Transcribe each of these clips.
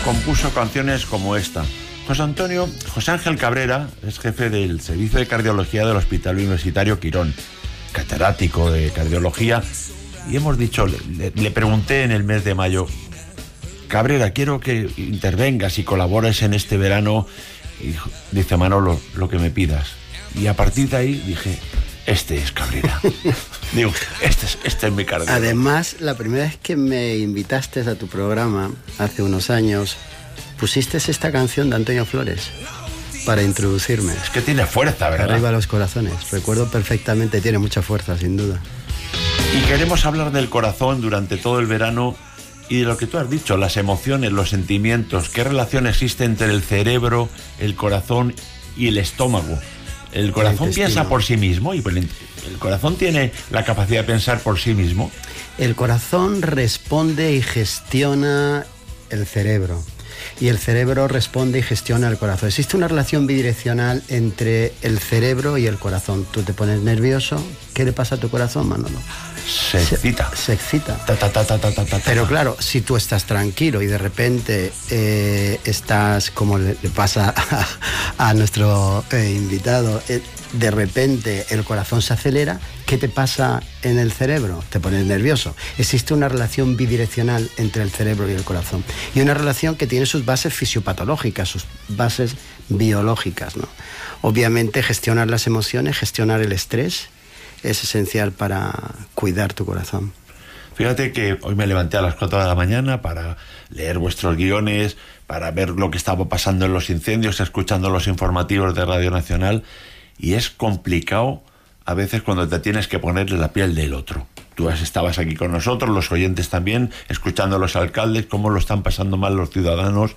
compuso canciones como esta. José Ángel Cabrera es jefe del Servicio de Cardiología del Hospital Universitario Quirón, catedrático de cardiología, y hemos dicho, le pregunté en el mes de mayo: Cabrera, quiero que intervengas y colabores en este verano. Y dice: Manolo, lo que me pidas. Y a partir de ahí dije: este es Cabrera. Digo, este es mi cardiólogo. Además, la primera vez que me invitaste a tu programa, hace unos años, pusiste esta canción de Antonio Flores para introducirme. Es que tiene fuerza, ¿verdad? Arriba los corazones. Recuerdo perfectamente, tiene mucha fuerza, sin duda. Y queremos hablar del corazón durante todo el verano y de lo que tú has dicho, las emociones, los sentimientos. ¿Qué relación existe entre el cerebro, el corazón y el estómago? El corazón piensa por sí mismo y el corazón tiene la capacidad de pensar por sí mismo. El corazón responde y gestiona el cerebro. Y el cerebro responde y gestiona el corazón. Existe una relación bidireccional entre el cerebro y el corazón. Tú te pones nervioso, ¿qué le pasa a tu corazón, Manolo? Se excita. Se excita. Pero claro, si tú estás tranquilo y de repente estás, como le pasa a nuestro invitado, de repente el corazón se acelera, ¿qué te pasa en el cerebro? Te pones nervioso. Existe una relación bidireccional entre el cerebro y el corazón. Y una relación que tiene sus bases fisiopatológicas, sus bases biológicas, ¿no? Obviamente, gestionar las emociones, gestionar el estrés, es esencial para cuidar tu corazón. Fíjate que hoy me levanté a las 4 de la mañana para leer vuestros guiones, para ver lo que estaba pasando en los incendios, escuchando los informativos de Radio Nacional, y es complicado a veces cuando te tienes que ponerle la piel del otro. Tú estabas aquí con nosotros, los oyentes también, escuchando a los alcaldes, cómo lo están pasando mal los ciudadanos.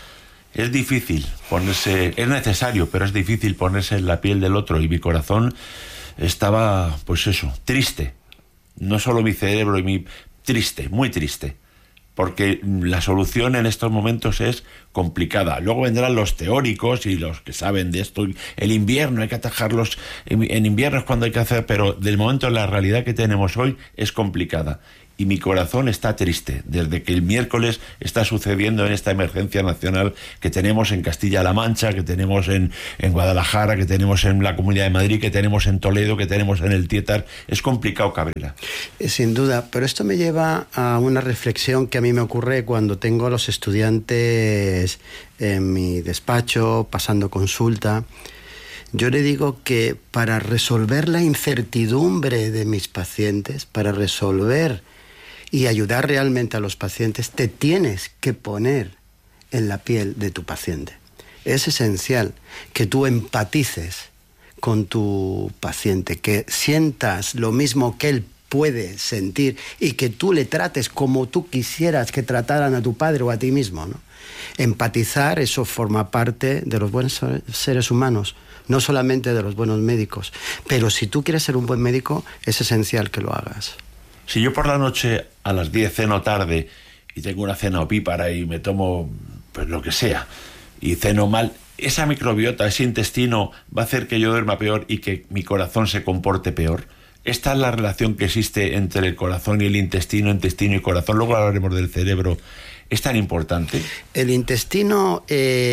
Es difícil ponerse, es necesario, pero es difícil ponerse en la piel del otro, y mi corazón estaba, pues eso, triste. No solo mi cerebro triste, muy triste. Porque la solución en estos momentos es complicada. Luego vendrán los teóricos y los que saben de esto. El invierno hay que atajarlos, en invierno es cuando hay que hacer, pero del momento la realidad que tenemos hoy es complicada. Y mi corazón está triste desde que el miércoles está sucediendo en esta emergencia nacional que tenemos en Castilla-La Mancha, que tenemos en Guadalajara, que tenemos en la Comunidad de Madrid, que tenemos en Toledo, que tenemos en el Tietar. Es complicado, Cabrera. Sin duda, pero esto me lleva a una reflexión que a mí me ocurre cuando tengo a los estudiantes en mi despacho, pasando consulta. Yo le digo que para resolver la incertidumbre de mis pacientes, para resolver y ayudar realmente a los pacientes, te tienes que poner en la piel de tu paciente. Es esencial que tú empatices con tu paciente, que sientas lo mismo que él puede sentir y que tú le trates como tú quisieras que trataran a tu padre o a ti mismo, ¿no? Empatizar, eso forma parte de los buenos seres humanos, no solamente de los buenos médicos. Pero si tú quieres ser un buen médico, es esencial que lo hagas. Si yo por la noche a las 10 ceno tarde y tengo una cena opípara y me tomo pues lo que sea y ceno mal, esa microbiota, ese intestino va a hacer que yo duerma peor y que mi corazón se comporte peor. Esta es la relación que existe entre el corazón y el intestino y corazón. Luego hablaremos del cerebro. ¿Es tan importante? El intestino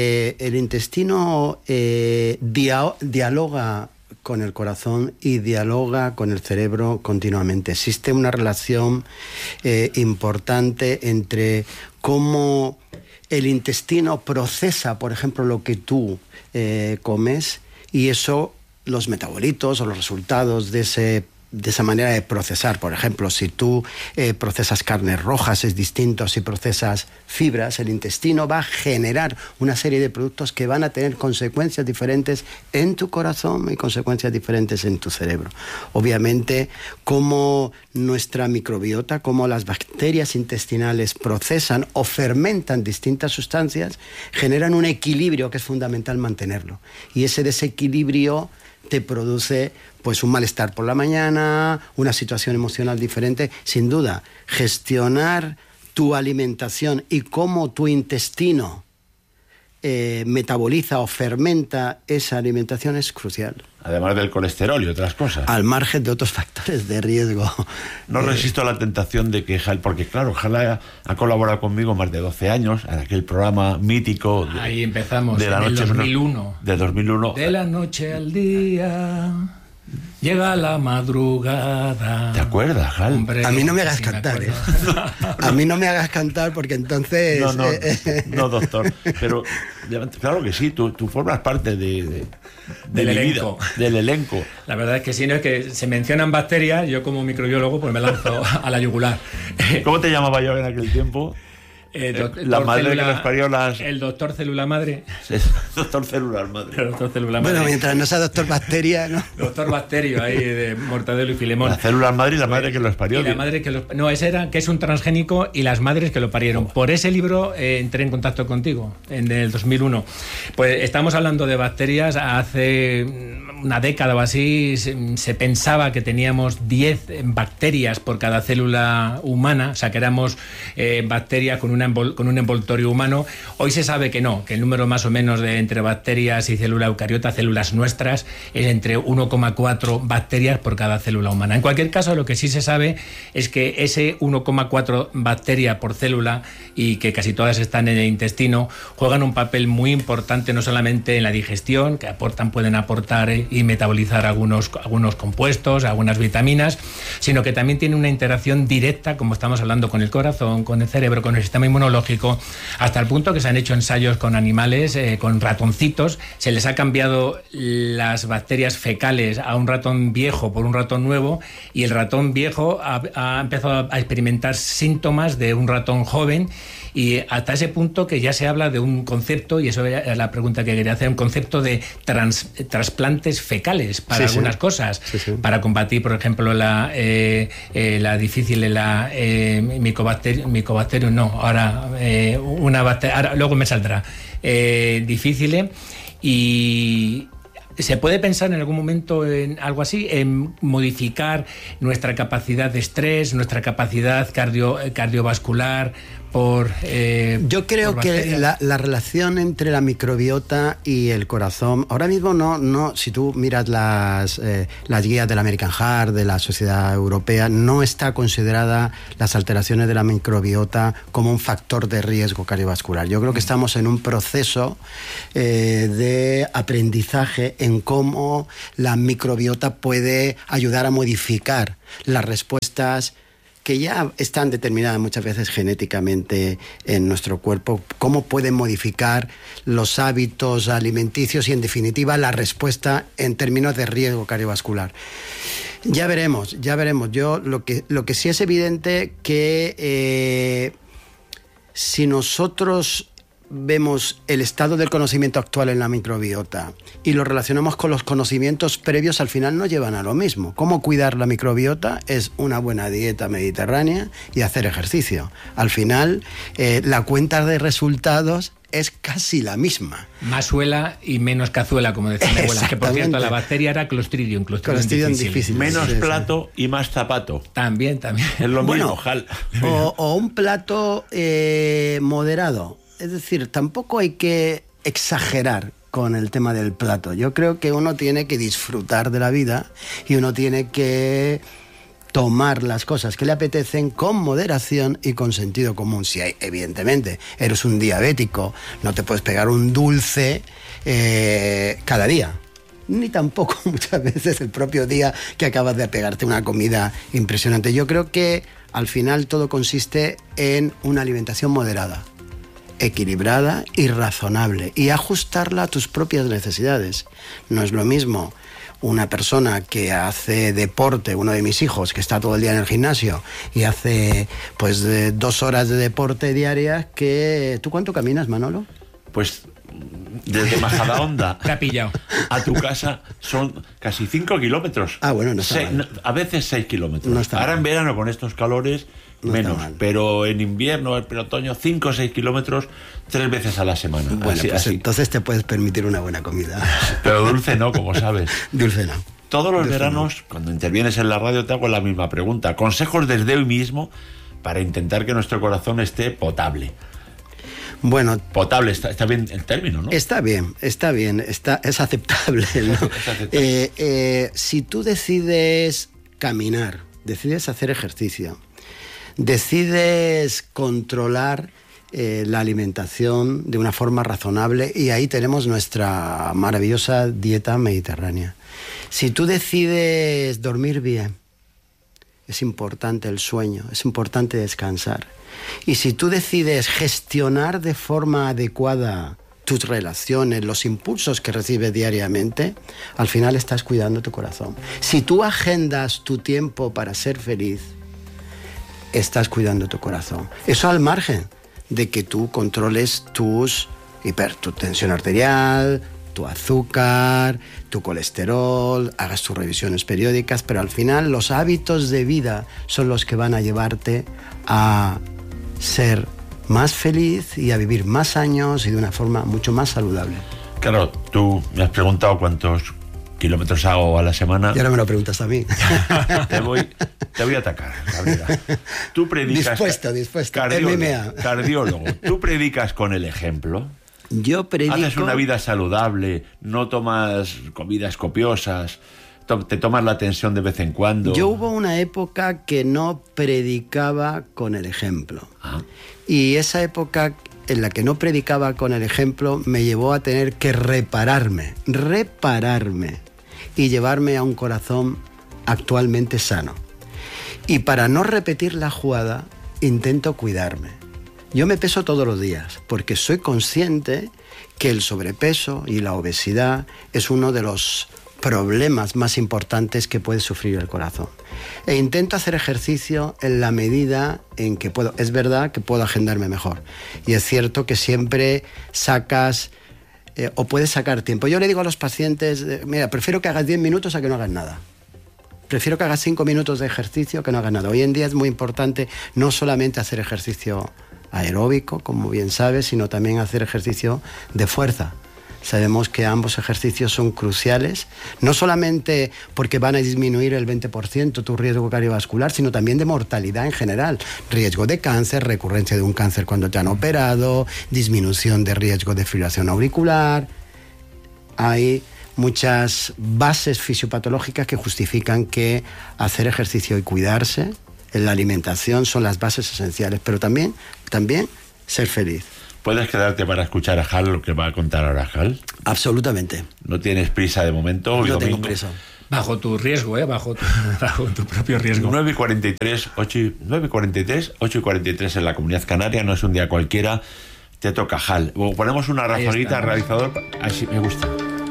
dialoga con el corazón y dialoga con el cerebro continuamente. Existe una relación importante entre cómo el intestino procesa, por ejemplo, lo que tú comes, y eso, los metabolitos o los resultados de esa manera de procesar. Por ejemplo, si tú procesas carnes rojas, es distinto. Si procesas fibras, el intestino va a generar una serie de productos que van a tener consecuencias diferentes en tu corazón y consecuencias diferentes en tu cerebro. Obviamente, como nuestra microbiota, como las bacterias intestinales procesan o fermentan distintas sustancias, generan un equilibrio que es fundamental mantenerlo. Y ese desequilibrio te produce pues un malestar por la mañana, una situación emocional diferente. Sin duda, gestionar tu alimentación y cómo tu intestino metaboliza o fermenta esa alimentación es crucial. Además del colesterol y otras cosas. Al margen de otros factores de riesgo. No resisto a la tentación de que porque claro, Jal ha colaborado conmigo más de 12 años en aquel programa mítico. Ahí empezamos, de la en noche el 2001. De 2001. De la noche al día... Llega la madrugada. ¿Te acuerdas, Jal? Hombre, a mí no me hagas cantar, ¿eh? A mí no me hagas cantar porque entonces... No, doctor. Pero claro que sí, tú formas parte del elenco. Del elenco. La verdad es que sí, no es que se mencionan bacterias, yo como microbiólogo pues me lanzo a la yugular. ¿Cómo te llamaba yo en aquel tiempo? La madre que nos parió las... El doctor célula madre. Doctor celular madre. El doctor célula madre. Bueno, mientras no sea doctor bacteria, ¿no? Doctor Bacterio, ahí de Mortadelo y Filemón. La célula madre y la madre que los parió. Y la madre que los... No, ese era que es un transgénico y las madres que lo parieron. Por ese libro entré en contacto contigo, en el 2001. Pues estamos hablando de bacterias. Hace una década o así se pensaba que teníamos 10 bacterias por cada célula humana, o sea que éramos bacterias con un envoltorio humano. Hoy se sabe que no, que el número más o menos de entre bacterias y célula eucariota, células nuestras, es entre 1,4 bacterias por cada célula humana. En cualquier caso, lo que sí se sabe es que ese 1,4 bacterias por célula, y que casi todas están en el intestino, juegan un papel muy importante no solamente en la digestión, que pueden aportar y metabolizar algunos compuestos, algunas vitaminas, sino que también tiene una interacción directa, como estamos hablando, con el corazón, con el cerebro, con el sistema inmunológico, hasta el punto que se han hecho ensayos con animales, con ratoncitos, se les ha cambiado las bacterias fecales a un ratón viejo por un ratón nuevo, y el ratón viejo ha empezado a experimentar síntomas de un ratón joven, y hasta ese punto que ya se habla de un concepto, y eso es la pregunta que quería hacer, un concepto de trasplantes fecales para algunas cosas, para combatir, por ejemplo, la difícil, micobacterium, no, ahora una bacteria, luego me saldrá, difícil, y ¿se puede pensar en algún momento en algo así, en modificar nuestra capacidad de estrés, nuestra capacidad cardiovascular yo creo que la relación entre la microbiota y el corazón, ahora mismo no, si tú miras las guías de la American Heart, de la Sociedad Europea, no está considerada las alteraciones de la microbiota como un factor de riesgo cardiovascular. Yo creo que estamos en un proceso de aprendizaje en cómo la microbiota puede ayudar a modificar las respuestas que ya están determinadas muchas veces genéticamente en nuestro cuerpo, cómo pueden modificar los hábitos alimenticios y, en definitiva, la respuesta en términos de riesgo cardiovascular. Ya veremos. Yo lo que sí es evidente que si nosotros vemos el estado del conocimiento actual en la microbiota y lo relacionamos con los conocimientos previos, al final nos llevan a lo mismo. ¿Cómo cuidar la microbiota? Es una buena dieta mediterránea y hacer ejercicio. Al final, la cuenta de resultados es casi la misma. Más suela y menos cazuela, como decía mi abuela. Que, por cierto, la bacteria era Clostridium difícil. Menos plato y más zapato. También. Es lo mismo, Jal. O un plato moderado. Es decir, tampoco hay que exagerar con el tema del plato. Yo creo que uno tiene que disfrutar de la vida y uno tiene que tomar las cosas que le apetecen con moderación y con sentido común. Si evidentemente eres un diabético, no te puedes pegar un dulce cada día. Ni tampoco muchas veces el propio día que acabas de pegarte una comida impresionante. Yo creo que al final todo consiste en una alimentación moderada, equilibrada y razonable, y ajustarla a tus propias necesidades. No es lo mismo una persona que hace deporte, uno de mis hijos, que está todo el día en el gimnasio y hace 2 horas de deporte diarias, que... ¿Tú cuánto caminas, Manolo? Pues desde Majadahonda te ha pillado a tu casa son casi 5 kilómetros. Bueno, no está mal. A veces 6 kilómetros. No está Ahora mal. En verano con estos calores no menos, pero en invierno, en otoño, 5 o 6 kilómetros 3 veces a la semana. Bueno, así. Entonces te puedes permitir una buena comida. Pero dulce no, como sabes. Dulce no. Todos los veranos, cuando intervienes en la radio, te hago la misma pregunta. Consejos desde hoy mismo para intentar que nuestro corazón esté potable. Bueno, potable, está bien el término, ¿no? Está bien, es aceptable, ¿no? Es aceptable. Si tú decides caminar, decides hacer ejercicio, decides controlar la alimentación de una forma razonable, y ahí tenemos nuestra maravillosa dieta mediterránea. Si tú decides dormir bien, es importante el sueño, es importante descansar. Y si tú decides gestionar de forma adecuada tus relaciones, los impulsos que recibes diariamente, al final estás cuidando tu corazón. Si tú agendas tu tiempo para ser feliz, estás cuidando tu corazón. Eso al margen de que tú controles tu tensión arterial, tu azúcar, tu colesterol, hagas tus revisiones periódicas, pero al final los hábitos de vida son los que van a llevarte a ser más feliz y a vivir más años y de una forma mucho más saludable. Claro, tú me has preguntado cuántos kilómetros hago a la semana. Y ahora me lo preguntas a mí. Te voy a atacar, Gabriela. Tú predicas... Dispuesto. Cardiólogo. ¿Tú predicas con el ejemplo? Yo predico... Haces una vida saludable, no tomas comidas copiosas, te tomas la tensión de vez en cuando. Yo hubo una época que no predicaba con el ejemplo. Y esa época en la que no predicaba con el ejemplo me llevó a tener que repararme y llevarme a un corazón actualmente sano. Y para no repetir la jugada, intento cuidarme. Yo me peso todos los días porque soy consciente que el sobrepeso y la obesidad es uno de los problemas más importantes que puede sufrir el corazón. E intento hacer ejercicio en la medida en que puedo. Es verdad que puedo agendarme mejor. Y es cierto que siempre sacas o puedes sacar tiempo. Yo le digo a los pacientes, mira, prefiero que hagas 10 minutos a que no hagas nada. Prefiero que hagas 5 minutos de ejercicio que no hagas nada. Hoy en día es muy importante no solamente hacer ejercicio aeróbico, como bien sabes, sino también hacer ejercicio de fuerza. Sabemos que ambos ejercicios son cruciales, no solamente porque van a disminuir el 20% tu riesgo cardiovascular, sino también de mortalidad en general. Riesgo de cáncer, recurrencia de un cáncer cuando te han operado, disminución de riesgo de fibrilación auricular. Hay muchas bases fisiopatológicas que justifican que hacer ejercicio y cuidarse en la alimentación son las bases esenciales, pero también ser feliz. ¿Puedes quedarte para escuchar a Hal lo que va a contar ahora Hal? Absolutamente. ¿No tienes prisa de momento? No tengo prisa. Bajo tu riesgo, bajo tu propio riesgo. 9:43, 8:43 en la Comunidad Canaria, no es un día cualquiera, te toca Hal. Ponemos una rafaguita al realizador, así me gusta.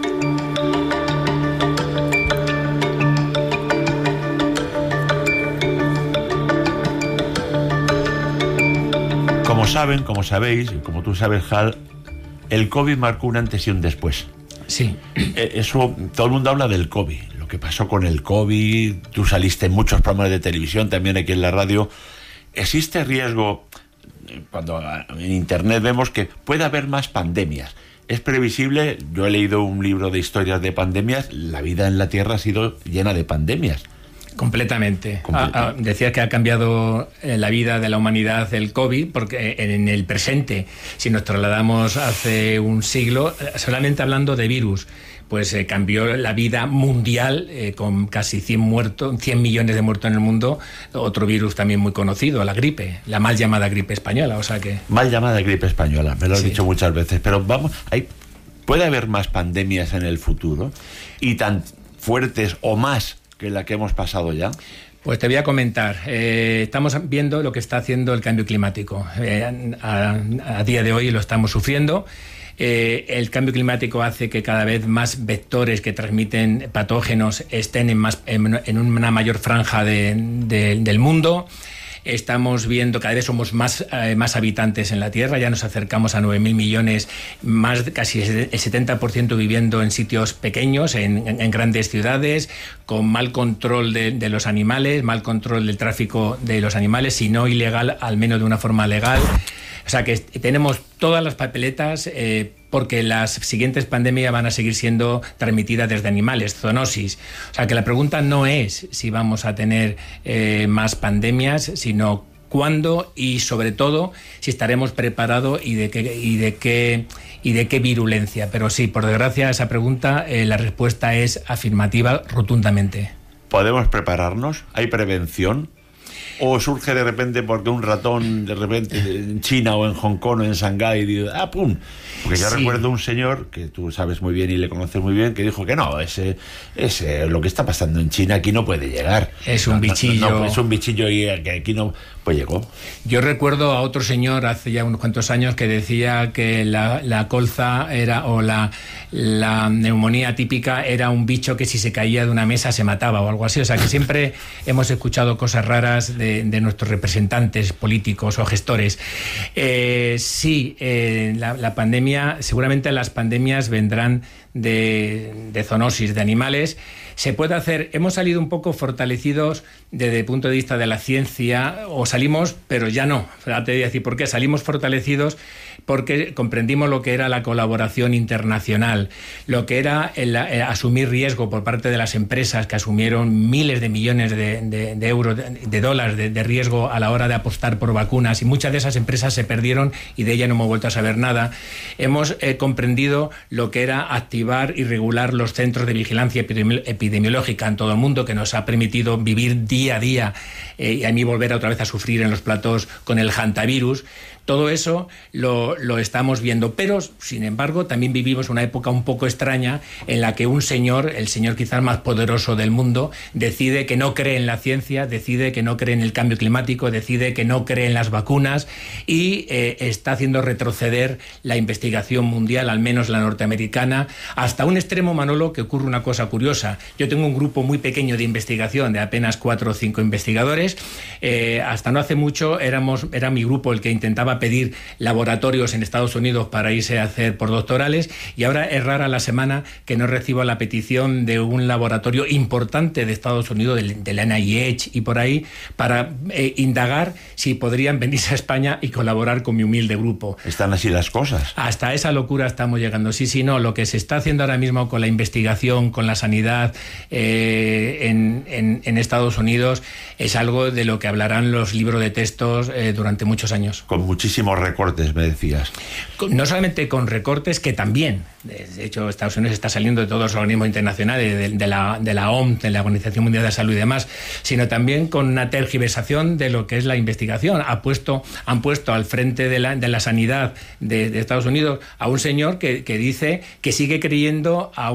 Como sabéis, y como tú sabes, Hal, el COVID marcó un antes y un después. Sí. Eso, todo el mundo habla del COVID, lo que pasó con el COVID, tú saliste en muchos programas de televisión, también aquí en la radio. ¿Existe riesgo, cuando en Internet vemos que puede haber más pandemias? Es previsible, yo he leído un libro de historias de pandemias, la vida en la Tierra ha sido llena de pandemias. Completamente. Decías que ha cambiado la vida de la humanidad el COVID, porque en el presente, si nos trasladamos hace un siglo, solamente hablando de virus, pues cambió la vida mundial con casi 100 millones de muertos en el mundo. Otro virus también muy conocido, la gripe, la mal llamada gripe española. O sea que... Mal llamada gripe española, me lo has dicho muchas veces, pero vamos, puede haber más pandemias en el futuro y tan fuertes o más que la que hemos pasado ya. Pues te voy a comentar. Estamos viendo lo que está haciendo el cambio climático. A día de hoy lo estamos sufriendo. El cambio climático hace que cada vez más vectores que transmiten patógenos estén en una mayor franja del mundo. Estamos viendo, cada vez somos más habitantes en la Tierra, ya nos acercamos a 9.000 millones, casi el 70% viviendo en sitios pequeños, en grandes ciudades, con mal control de los animales, mal control del tráfico de los animales, si no ilegal, al menos de una forma legal. O sea que tenemos todas las papeletas porque las siguientes pandemias van a seguir siendo transmitidas desde animales, zoonosis. O sea que la pregunta no es si vamos a tener más pandemias, sino cuándo y sobre todo si estaremos preparados y de qué virulencia. Pero sí, por desgracia, esa pregunta, la respuesta es afirmativa rotundamente. ¿Podemos prepararnos? ¿Hay prevención? ¿O surge de repente porque un ratón de repente en China o en Hong Kong o en Shanghái dice, ¡pum! Porque yo recuerdo un señor, que tú sabes muy bien y le conoces muy bien, que dijo que no, ese lo que está pasando en China aquí no puede llegar. Es un bichillo. No, es un bichillo y que aquí no... Pues llegó. Yo recuerdo a otro señor hace ya unos cuantos años que decía que la colza era, o la neumonía típica era un bicho que si se caía de una mesa se mataba o algo así. O sea que siempre hemos escuchado cosas raras de nuestros representantes políticos o gestores. La pandemia, seguramente las pandemias vendrán de zoonosis de animales. Se puede hacer, hemos salido un poco fortalecidos desde el punto de vista de la ciencia, o salimos, pero ya no. Te voy a decir por qué. Salimos fortalecidos porque comprendimos lo que era la colaboración internacional, lo que era el asumir riesgo por parte de las empresas que asumieron miles de millones de euros, de dólares de riesgo a la hora de apostar por vacunas, y muchas de esas empresas se perdieron y de ellas no hemos vuelto a saber nada. Hemos comprendido lo que era activar y regular los centros de vigilancia epidemiológica en todo el mundo, que nos ha permitido vivir día a día y a mí volver otra vez a sufrir en los platós con el hantavirus. Todo eso lo estamos viendo, pero sin embargo también vivimos una época un poco extraña en la que un señor, el señor quizás más poderoso del mundo, decide que no cree en la ciencia, decide que no cree en el cambio climático, decide que no cree en las vacunas y está haciendo retroceder la investigación mundial, al menos la norteamericana, hasta un extremo, Manolo, que ocurre una cosa curiosa. Yo tengo un grupo muy pequeño de investigación, de apenas 4 o 5 investigadores. Hasta no hace mucho era mi grupo el que intentaba pedir laboratorios en Estados Unidos para irse a hacer postdoctorales, y ahora es rara la semana que no recibo la petición de un laboratorio importante de Estados Unidos, del NIH y por ahí, para indagar si podrían venirse a España y colaborar con mi humilde grupo. ¿Están así las cosas? Hasta esa locura estamos llegando. Sí, no, lo que se está haciendo ahora mismo con la investigación, con la sanidad en Estados Unidos es algo de lo que hablarán los libros de textos durante muchos años. Con muchísimos recortes, me decías. No solamente con recortes, que también. De hecho, Estados Unidos está saliendo de todos los organismos internacionales, de la OMS, de la Organización Mundial de la Salud y demás, sino también con una tergiversación de lo que es la investigación. Han puesto al frente de la sanidad de Estados Unidos a un señor que dice que sigue creyendo a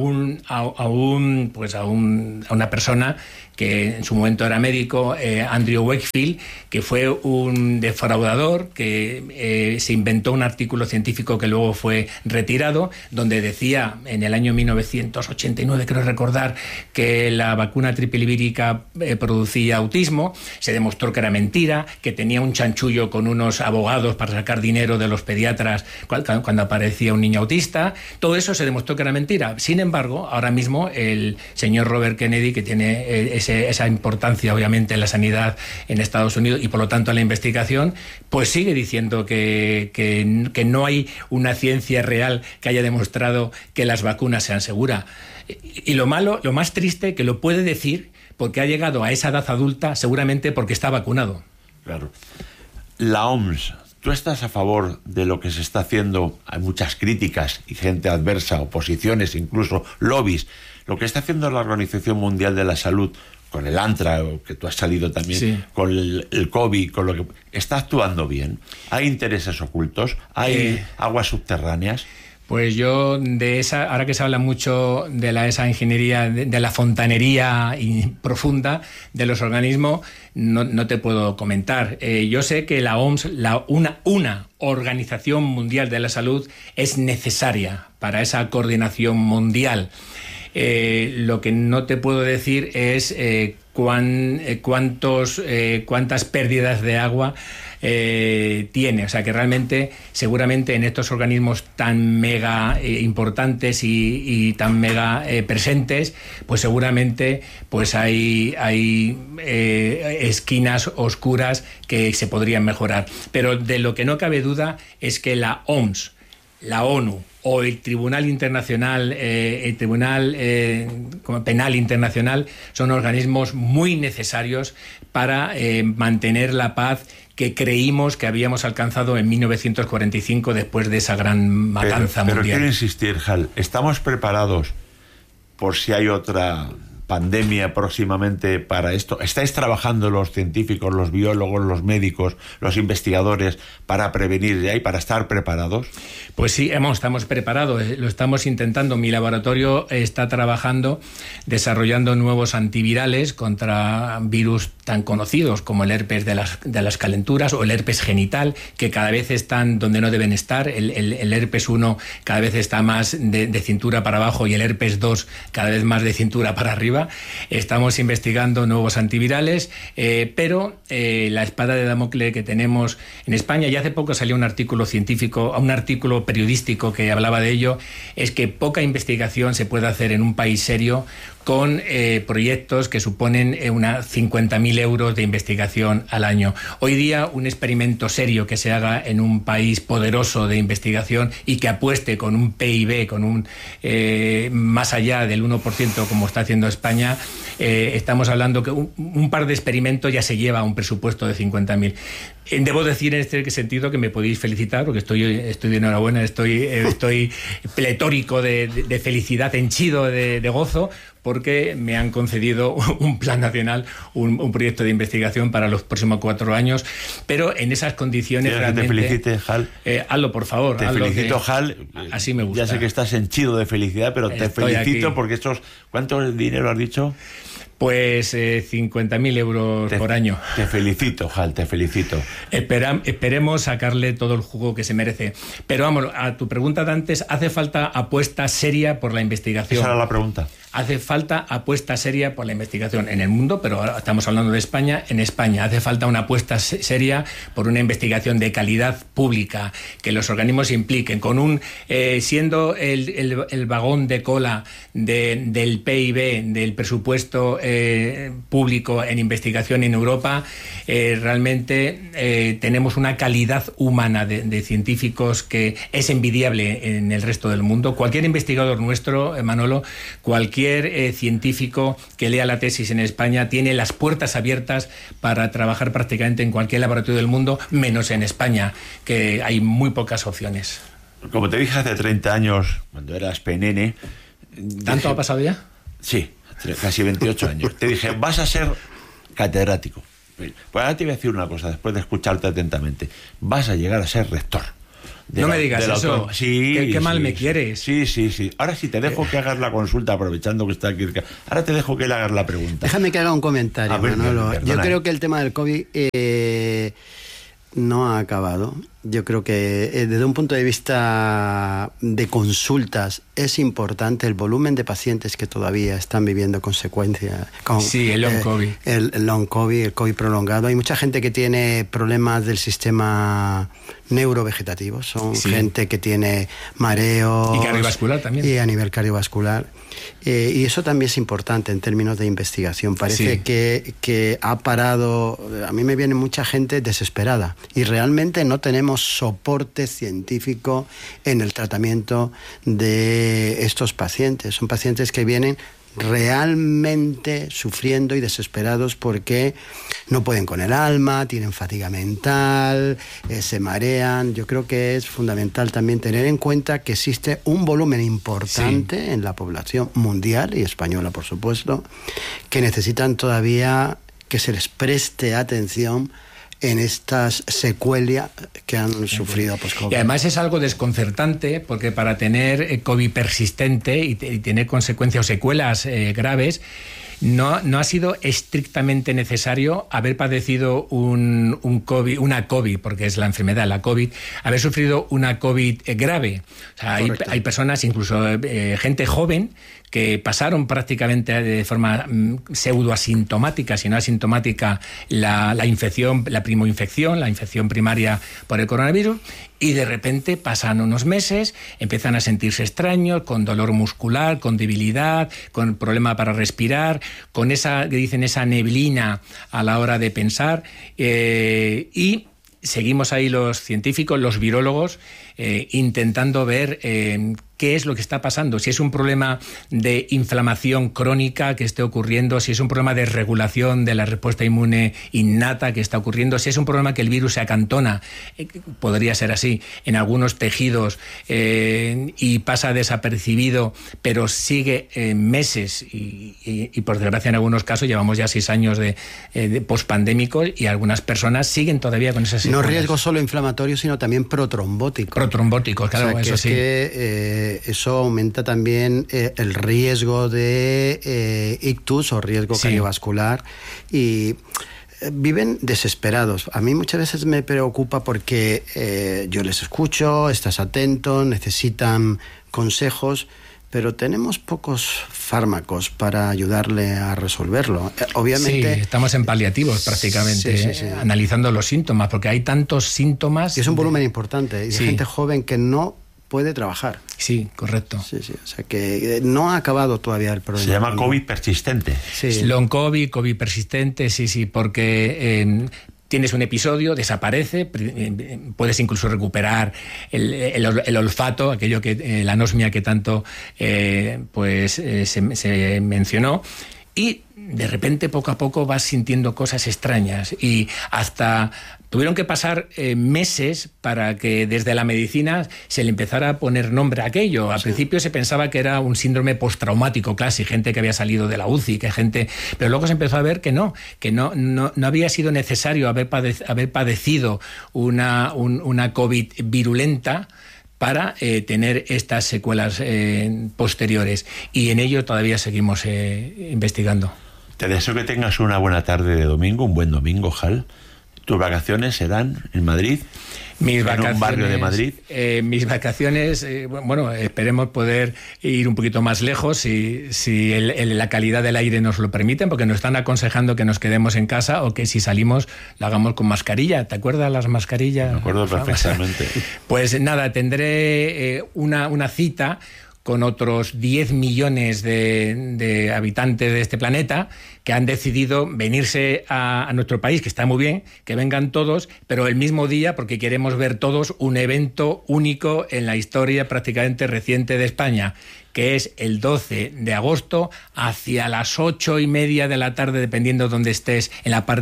una persona que en su momento era médico, Andrew Wakefield, que fue un defraudador, que se inventó un artículo científico que luego fue retirado, donde decía en el año 1989, creo recordar, que la vacuna triple producía autismo. Se demostró que era mentira, que tenía un chanchullo con unos abogados para sacar dinero de los pediatras cuando aparecía un niño autista. Todo eso se demostró que era mentira. Sin embargo, ahora mismo el señor Robert Kennedy, que tiene esa importancia obviamente en la sanidad en Estados Unidos y por lo tanto en la investigación, pues sigue diciendo que no hay una ciencia real que haya demostrado que las vacunas sean seguras. Y lo más triste, que lo puede decir porque ha llegado a esa edad adulta, seguramente porque está vacunado. Claro. La OMS, ¿tú estás a favor de lo que se está haciendo? Hay muchas críticas y gente adversa, oposiciones, incluso lobbies. Lo que está haciendo la Organización Mundial de la Salud con el ANTRA, que tú has salido también, sí, con el COVID, con lo que está actuando bien. ¿Hay intereses ocultos? ¿Hay aguas subterráneas? Pues yo ahora que se habla mucho de esa ingeniería, de la fontanería profunda de los organismos, no te puedo comentar. Yo sé que la OMS, una Organización Mundial de la Salud, es necesaria para esa coordinación mundial. Lo que no te puedo decir es cuántas pérdidas de agua tiene. O sea que realmente, seguramente en estos organismos tan mega importantes y tan mega presentes, pues seguramente pues hay esquinas oscuras que se podrían mejorar. Pero de lo que no cabe duda es que la OMS, la ONU o el Tribunal Internacional, el Tribunal Penal Internacional, son organismos muy necesarios para mantener la paz que creímos que habíamos alcanzado en 1945 después de esa gran matanza mundial. Pero quiero insistir, Hal, ¿estamos preparados por si hay otra pandemia próximamente para esto? ¿Estáis trabajando los científicos, los biólogos, los médicos, los investigadores para prevenir ya y para estar preparados? Pues sí, estamos preparados, lo estamos intentando. Mi laboratorio está trabajando, desarrollando nuevos antivirales contra virus tan conocidos como el herpes de las calenturas o el herpes genital, que cada vez están donde no deben estar. El herpes 1 cada vez está más de cintura para abajo y el herpes 2 cada vez más de cintura para arriba. Estamos investigando nuevos antivirales, pero la espada de Damocles que tenemos en España, y hace poco salió un artículo científico, un artículo periodístico que hablaba de ello, es que poca investigación se puede hacer en un país serio con proyectos que suponen unas 50.000 euros de investigación al año. Hoy día, un experimento serio que se haga en un país poderoso de investigación y que apueste con un PIB, con un más allá del 1%, como está haciendo España, estamos hablando que un par de experimentos ya se lleva a un presupuesto de 50.000. Debo decir en este sentido que me podéis felicitar, porque estoy de enhorabuena, estoy pletórico de felicidad, henchido de gozo, porque me han concedido un plan nacional, un proyecto de investigación para los próximos 4 años, pero en esas condiciones realmente... Que te felicite, Hal. Hazlo, por favor. Te felicito, Hal. Así me gusta. Ya sé que estás henchido de felicidad, pero te felicito aquí. Porque ¿cuánto dinero has dicho? Pues 50.000 euros por año. Te felicito, Hal, te felicito. Esperemos sacarle todo el jugo que se merece. Pero vamos, a tu pregunta de antes, ¿hace falta apuesta seria por la investigación? Esa era la pregunta. Hace falta apuesta seria por la investigación en el mundo, pero ahora estamos hablando de España. En España hace falta una apuesta seria por una investigación de calidad pública, que los organismos se impliquen, con siendo el vagón de cola del PIB, del presupuesto público en investigación en Europa. Realmente tenemos una calidad humana de científicos que es envidiable en el resto del mundo. Cualquier investigador nuestro, Manolo, cualquier científico que lea la tesis en España tiene las puertas abiertas para trabajar prácticamente en cualquier laboratorio del mundo, menos en España, que hay muy pocas opciones. Como te dije hace 30 años, cuando eras penene... ¿Tanto ha pasado ya? Sí, casi 28 años. Te dije, vas a ser catedrático. Pues ahora te voy a decir una cosa, después de escucharte atentamente. Vas a llegar a ser rector. No me digas eso. Sí, qué mal me quieres. Sí. Ahora sí, te dejo que hagas la consulta, aprovechando que está aquí. Ahora te dejo que le hagas la pregunta. Déjame que haga un comentario, Manolo. Perdona. Yo creo que el tema del COVID no ha acabado. Yo creo que desde un punto de vista de consultas es importante el volumen de pacientes que todavía están viviendo consecuencias. Sí, el long COVID. El long COVID, el COVID prolongado. Hay mucha gente que tiene problemas del sistema neurovegetativo. Son gente que tiene mareos. Y cardiovascular también. Y a nivel cardiovascular. Y eso también es importante en términos de investigación. Parece que ha parado... A mí me viene mucha gente desesperada. Y realmente no tenemos soporte científico en el tratamiento de estos pacientes. Son pacientes que vienen realmente sufriendo y desesperados porque no pueden con el alma, tienen fatiga mental, se marean. Yo creo que es fundamental también tener en cuenta que existe un volumen importante en la población mundial y española, por supuesto, que necesitan todavía que se les preste atención en estas secuelas que han sufrido post-COVID. Y además es algo desconcertante porque para tener COVID persistente y tener consecuencias o secuelas graves, no ha sido estrictamente necesario haber padecido una COVID, porque es la enfermedad, la COVID, haber sufrido una COVID grave. O sea, hay personas, incluso gente joven, que pasaron prácticamente de forma pseudoasintomática, si no asintomática, la infección, la primoinfección, la infección primaria por el coronavirus, y de repente pasan unos meses, empiezan a sentirse extraños, con dolor muscular, con debilidad, con problema para respirar, con esa, que dicen, esa neblina a la hora de pensar, y seguimos ahí los científicos, los virólogos, intentando ver qué es lo que está pasando, si es un problema de inflamación crónica que esté ocurriendo, si es un problema de regulación de la respuesta inmune innata que está ocurriendo, si es un problema que el virus se acantona, podría ser así, en algunos tejidos y pasa desapercibido, pero sigue meses y por desgracia en algunos casos llevamos ya 6 años de pospandémicos y algunas personas siguen todavía con esas secuelas. No riesgo solo inflamatorio, sino también protrombótico. Protrombóticos, claro, o sea, eso sí. Eso aumenta también el riesgo de ictus o riesgo cardiovascular y viven desesperados. A mí muchas veces me preocupa porque yo les escucho, estás atento, necesitan consejos, pero tenemos pocos fármacos para ayudarle a resolverlo. Obviamente... Sí, estamos en paliativos prácticamente, sí. Analizando los síntomas, porque hay tantos síntomas... Y es un volumen importante, y de gente joven que no puede trabajar. Sí, correcto. Sí, o sea que no ha acabado todavía el problema. Se llama COVID persistente. Sí. Long COVID, COVID persistente, sí, porque... tienes un episodio, desaparece, puedes incluso recuperar el olfato, aquello que la anosmia que tanto se mencionó, y de repente poco a poco vas sintiendo cosas extrañas y hasta tuvieron que pasar meses para que desde la medicina se le empezara a poner nombre a aquello. Al principio se pensaba que era un síndrome postraumático clásico, gente que había salido de la UCI, pero luego se empezó a ver que no había sido necesario haber padecido una COVID virulenta para tener estas secuelas posteriores. Y en ello todavía seguimos investigando. Te deseo que tengas una buena tarde de domingo, un buen domingo, Hal. ¿Tus vacaciones serán en Madrid? Mis vacaciones, ¿en un barrio de Madrid? Mis vacaciones, esperemos poder ir un poquito más lejos si la calidad del aire nos lo permite, porque nos están aconsejando que nos quedemos en casa o que si salimos lo hagamos con mascarilla. ¿Te acuerdas las mascarillas? Me acuerdo perfectamente. Pues nada, tendré una cita con otros 10 millones de habitantes de este planeta que han decidido venirse a nuestro país, que está muy bien, que vengan todos, pero el mismo día, porque queremos ver todos un evento único en la historia prácticamente reciente de España, que es el 12 de agosto, hacia las 8:30 de la tarde, dependiendo de dónde estés,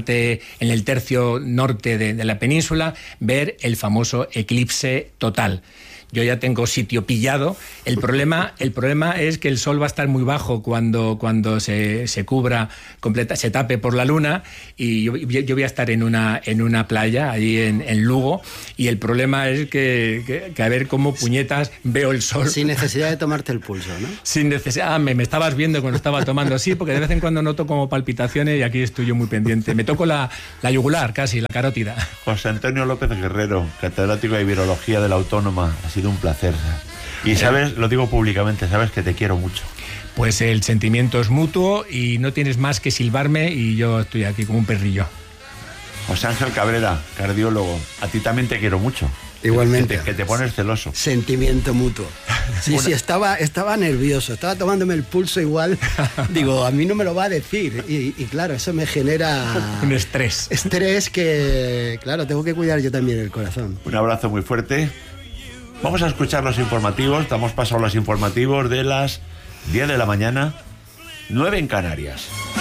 en el tercio norte de la península, ver el famoso eclipse total. Yo ya tengo sitio pillado. El problema es que el sol va a estar muy bajo cuando se cubra completa, se tape por la luna, y yo voy a estar en una playa allí en Lugo, y el problema es que a ver cómo puñetas veo el sol. Sin necesidad de tomarte el pulso, ¿no? Sin necesidad. Me estabas viendo cuando estaba tomando, sí, porque de vez en cuando noto como palpitaciones y aquí estoy yo muy pendiente. Me toco la yugular casi, la carótida. José Antonio López Guerrero, catedrático de Virología de la Autónoma. Ha sido un placer. Y sabes, lo digo públicamente, sabes que te quiero mucho. Pues el sentimiento es mutuo y no tienes más que silbarme y yo estoy aquí como un perrillo. José Ángel Cabrera, cardiólogo, a ti también te quiero mucho. Igualmente. Que te pones celoso. Sentimiento mutuo. Sí, estaba nervioso, estaba tomándome el pulso igual. Digo, a mí no me lo va a decir. Y claro, eso me genera... un estrés. Estrés que, claro, tengo que cuidar yo también el corazón. Un abrazo muy fuerte. Vamos a escuchar los informativos. Damos paso a los informativos de las 10 de la mañana, 9 en Canarias.